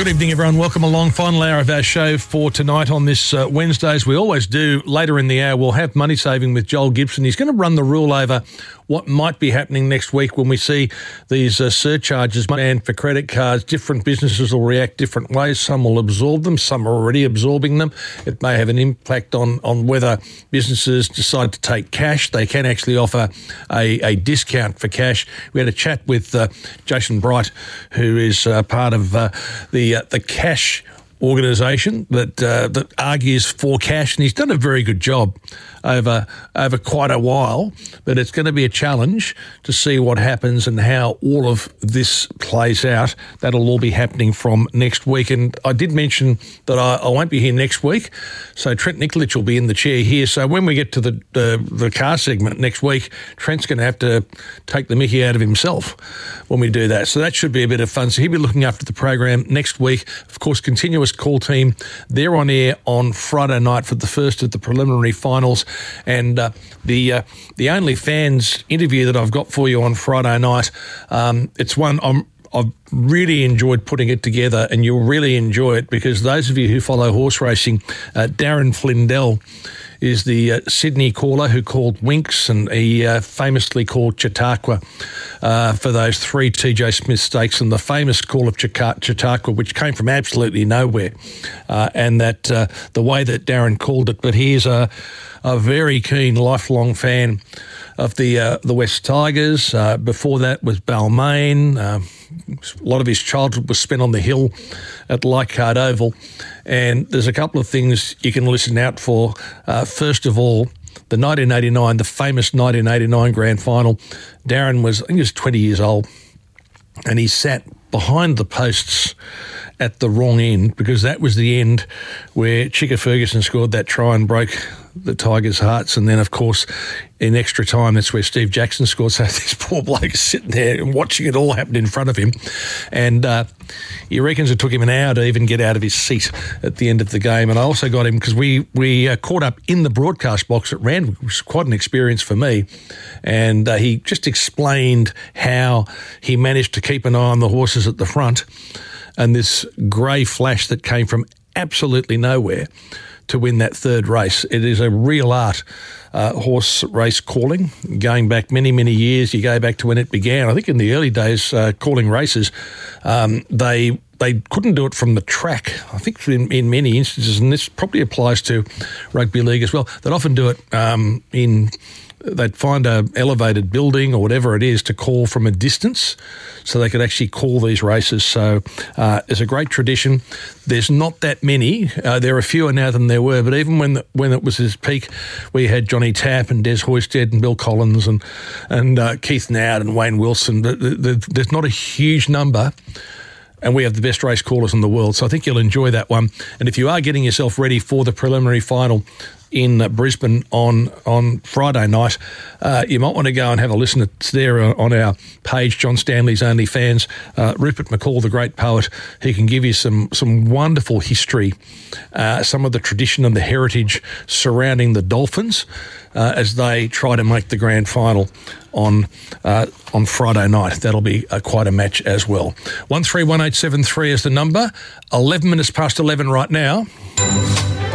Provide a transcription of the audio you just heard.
Good evening, everyone. Welcome along. Final hour of our show for tonight on this Wednesday. As we always do, later in the hour, we'll have Money Saving with Joel Gibson. He's going to run the rule over what might be happening next week when we see these surcharges banned for credit cards. Different businesses will react different ways. Some will absorb them. Some are already absorbing them. It may have an impact on whether businesses decide to take cash. They can actually offer a discount for cash. We had a chat with Jason Bright, who is part of the cash organisation that argues for cash, and he's done a very good job over quite a while, but it's going to be a challenge to see what happens and how all of this plays out. That'll all be happening from next week. And I did mention that I won't be here next week, so Trent Nikolic will be in the chair here. So when we get to the car segment next week, Trent's going to have to take the mickey out of himself when we do that. So that should be a bit of fun. So he'll be looking after the program next week. Of course, Continuous Call Team, they're on air on Friday night for the first of the preliminary finals. And the OnlyFans interview that I've got for you on Friday night, it's one I've really enjoyed putting it together, and you'll really enjoy it because those of you who follow horse racing, Darren Flindell is the Sydney caller who called Winks, and he famously called Chautauqua for those 3 TJ Smith stakes, and the famous call of Chautauqua, which came from absolutely nowhere, and that the way that Darren called it. But he is a very keen, lifelong fan of the West Tigers. Before that was Balmain. A lot of his childhood was spent on the hill at Leichhardt Oval. And there's a couple of things you can listen out for. First of all, the famous 1989 grand final. Darren I think he was 20 years old, and he sat behind the posts at the wrong end because that was the end where Chicka Ferguson scored that try and broke the Tigers' hearts. And then, of course, in extra time, that's where Steve Jackson scored. So this poor bloke is sitting there and watching it all happen in front of him. And he reckons it took him an hour to even get out of his seat at the end of the game. And I also got him because we caught up in the broadcast box at Randwick, which was quite an experience for me. And he just explained how he managed to keep an eye on the horses at the front and this grey flash that came from absolutely nowhere to win that third race. It is a real art, horse race calling, going back many, many years. You go back to when it began. I think in the early days, calling races, they couldn't do it from the track. I think in many instances, and this probably applies to rugby league as well, they'd often do it they'd find a elevated building or whatever it is to call from a distance so they could actually call these races. So it's a great tradition. There's not that many. There are fewer now than there were, but even when it was its peak, we had Johnny Tapp and Des Hoisted and Bill Collins and Keith Nowd and Wayne Wilson. There's not a huge number, and we have the best race callers in the world. So I think you'll enjoy that one. And if you are getting yourself ready for the preliminary final in Brisbane on Friday night, you might want to go and have a listen. It's there on our page, John Stanley's OnlyFans. Rupert McCall, the great poet, he can give you some wonderful history, some of the tradition and the heritage surrounding the Dolphins as they try to make the grand final on Friday night. That'll be quite a match as well. 131873 is the number. 11 minutes past 11 right now.